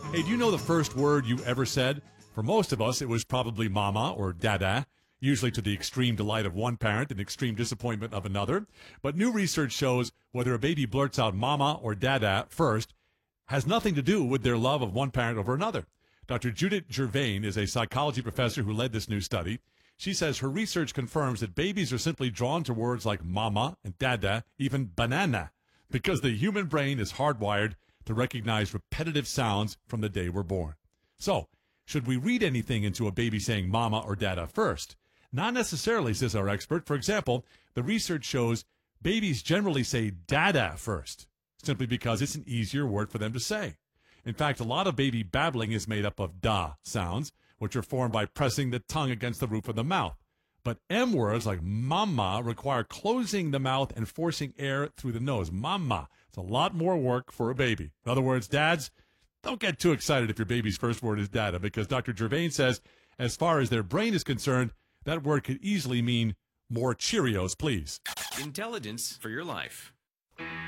Hey, do you know the first word you ever said? For most of us, it was probably mama or dada, usually to the extreme delight of one parent and extreme disappointment of another. But new research shows whether a baby blurts out mama or dada first has nothing to do with their love of one parent over another. Dr. Judith Gervain is a psychology professor who led this new study. She says her research confirms that babies are simply drawn to words like mama and dada, even banana, because the human brain is hardwired to recognize repetitive sounds from the day we're born. So, should we read anything into a baby saying mama or dada first? Not necessarily, says our expert. For example, the research shows babies generally say dada first, simply because it's an easier word for them to say. In fact, a lot of baby babbling is made up of da sounds, which are formed by pressing the tongue against the roof of the mouth. But M words like mama require closing the mouth and forcing air through the nose. Mama. It's a lot more work for a baby. In other words, dads, don't get too excited if your baby's first word is dada, because Dr. Gervain says, as far as their brain is concerned, that word could easily mean more Cheerios, please. Intelligence for your life.